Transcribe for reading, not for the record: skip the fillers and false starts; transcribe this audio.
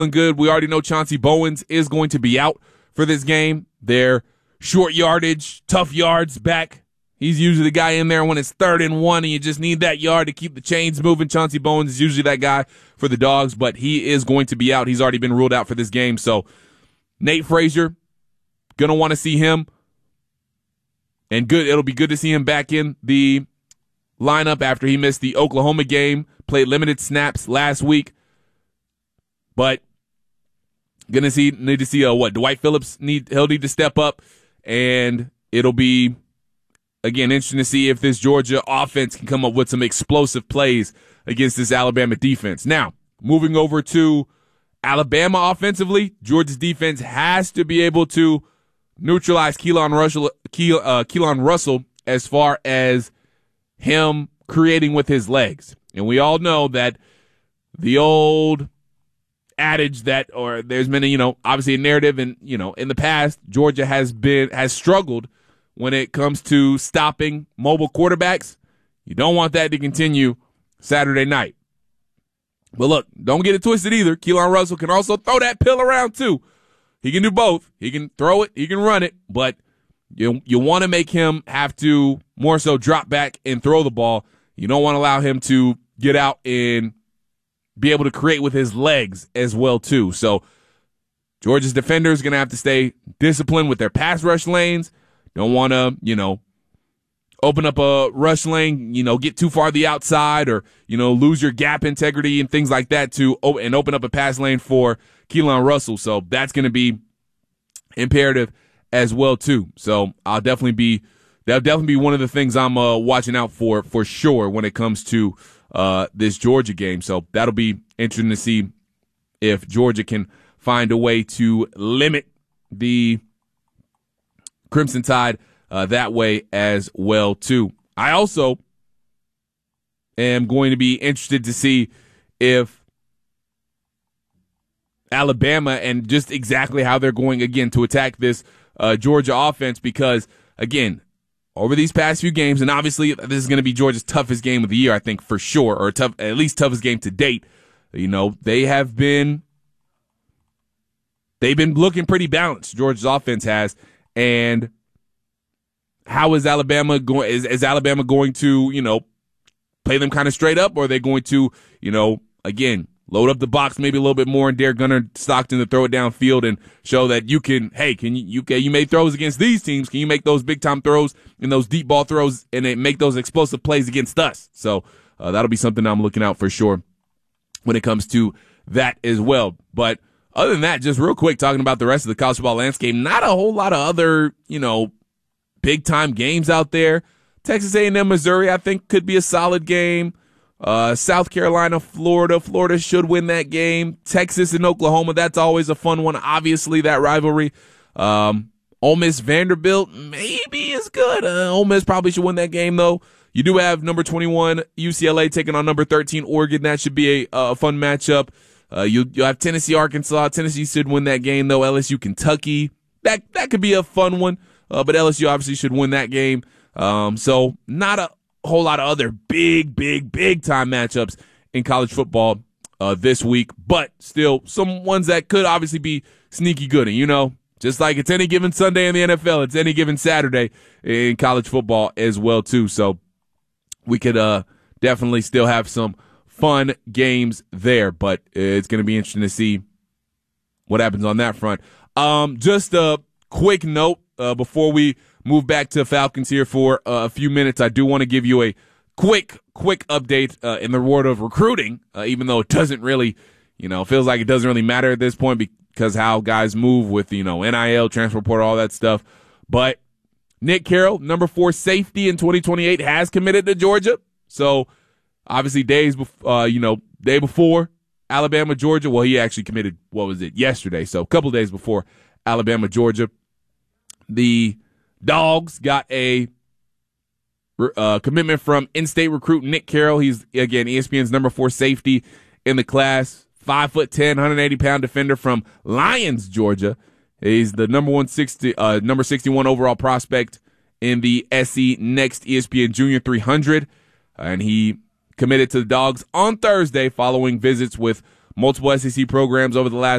good. We already know Chauncey Bowens is going to be out for this game. Their short yardage, tough yards back. He's usually the guy in there when it's 3rd and 1 and you just need that yard to keep the chains moving. Chauncey Bowens is usually that guy for the Dogs, but he is going to be out. He's already been ruled out for this game. So Nate Frazier, going to want to see him. And good, it'll be good to see him back in the lineup after he missed the Oklahoma game, played limited snaps last week. But need to see what Dwight Phillips he'll need to step up, and it'll be again interesting to see if this Georgia offense can come up with some explosive plays against this Alabama defense. Now, moving over to Alabama offensively, Georgia's defense has to be able to neutralize Keelan Russell as far as him creating with his legs. And we all know that the old adage that, or there's been obviously a narrative, and in the past Georgia has struggled when it comes to stopping mobile quarterbacks. You don't want that to continue Saturday night. But look, don't get it twisted either. Keelan Russell can also throw that pill around too. He can do both. He can throw it, he can run it, but you want to make him have to more so drop back and throw the ball. You don't want to allow him to get out and be able to create with his legs as well too. So Georgia's defenders are going to have to stay disciplined with their pass rush lanes. Don't want to, open up a rush lane, get too far to the outside, or, lose your gap integrity and things like that and open up a pass lane for Keelan Russell. So that's going to be imperative as well too. So that'll definitely be one of the things I'm watching out for sure when it comes to this Georgia game. So that'll be interesting to see if Georgia can find a way to limit the Crimson Tide that way as well too. I also am going to be interested to see if Alabama and just exactly how they're going again to attack this Georgia offense, because again, over these past few games, and obviously this is going to be Georgia's toughest game of the year, I think for sure, or at least toughest game to date. They've been looking pretty balanced. Georgia's offense has, and how is Alabama going? Is Alabama going to play them kind of straight up, or are they going to again load up the box maybe a little bit more and dare Gunnar Stockton to throw it downfield and show that you made throws against these teams. Can you make those big time throws and those deep ball throws and make those explosive plays against us? So that'll be something I'm looking out for sure when it comes to that as well. But other than that, just real quick, talking about the rest of the college football landscape, not a whole lot of other, big time games out there. Texas A&M, Missouri, I think could be a solid game. South Carolina, Florida. Florida should win that game. Texas and Oklahoma, that's always a fun one. Obviously, that rivalry. Ole Miss, Vanderbilt, maybe is good. Ole Miss probably should win that game, though. You do have number 21 UCLA taking on number 13 Oregon. That should be a fun matchup. You'll have Tennessee, Arkansas. Tennessee should win that game, though. LSU, Kentucky. That could be a fun one. But LSU obviously should win that game. So not a whole lot of other big time matchups in college football this week, but still some ones that could obviously be sneaky good. And just like it's any given Sunday in the NFL, it's any given Saturday in college football as well too. So we could definitely still have some fun games there, but it's going to be interesting to see what happens on that front. Just a quick note before we move back to Falcons here for a few minutes. I do want to give you a quick update in the world of recruiting, even though it doesn't really, feels like it doesn't really matter at this point because how guys move with, NIL, transfer portal, all that stuff. But Nick Carroll, number 4 safety in 2028, has committed to Georgia. So obviously day before Alabama, Georgia. Well, he actually committed, yesterday. So a couple of days before Alabama, Georgia. The Dogs got a commitment from in-state recruit Nick Carroll. He's, again, ESPN's number 4 safety in the class. 5'10", 180-pound defender from Lyons, Georgia. He's the number 61 overall prospect in the SE Next ESPN Junior 300. And he committed to the Dogs on Thursday following visits with multiple SEC programs over the last